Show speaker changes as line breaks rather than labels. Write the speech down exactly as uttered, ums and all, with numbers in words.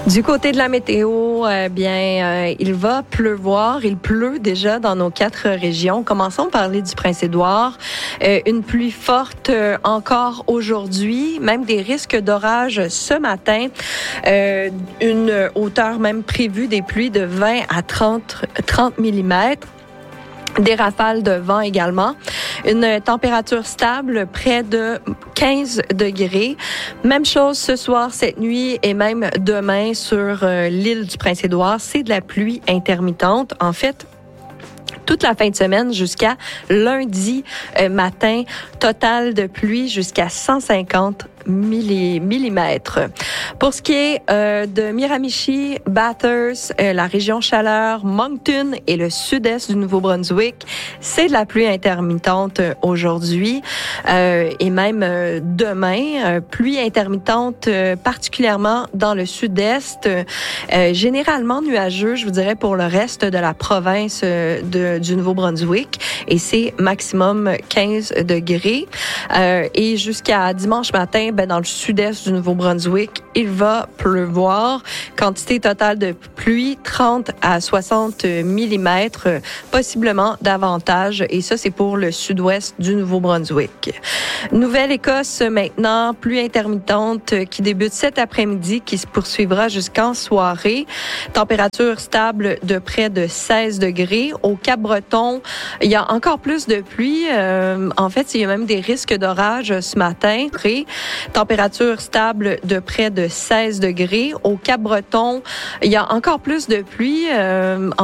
Du côté de la météo, euh, bien, euh, il va pleuvoir. Il pleut déjà dans nos quatre régions. Commençons par parler du Prince-Édouard. Euh, une pluie forte euh, encore aujourd'hui, même des risques d'orage ce matin. Euh, une hauteur même prévue des pluies de vingt à trente millimètres. Des rafales de vent également. Une température stable, près de quinze degrés. Même chose ce soir, cette nuit et même demain sur euh, l'île du Prince-Édouard. C'est de la pluie intermittente. En fait, toute la fin de semaine jusqu'à lundi euh, matin. Total de pluie jusqu'à cent cinquante millimètres. Pour ce qui est euh, de Miramichi, Bathurst, euh, la région Chaleur, Moncton et le sud-est du Nouveau-Brunswick, c'est de la pluie intermittente euh, aujourd'hui euh, et même euh, demain. Euh, pluie intermittente euh, particulièrement dans le sud-est, euh, généralement nuageux, je vous dirais, pour le reste de la province euh, de, du Nouveau-Brunswick et c'est maximum quinze degrés. Euh, et jusqu'à dimanche matin, ben, dans le sud-est du Nouveau-Brunswick, il va pleuvoir. Quantité totale de pluie, trente à soixante millimètres, possiblement davantage. Et ça, c'est pour le sud-ouest du Nouveau-Brunswick. Nouvelle-Écosse maintenant, pluie intermittente qui débute cet après-midi, qui se poursuivra jusqu'en soirée. Température stable de près de seize degrés. Au Cap-Breton, il y a encore plus de pluie. Euh, en fait, il y a même des risques d'orage ce matin. Température stable de près de seize degrés. Au Cap-Breton, il y a encore plus de pluie. Euh,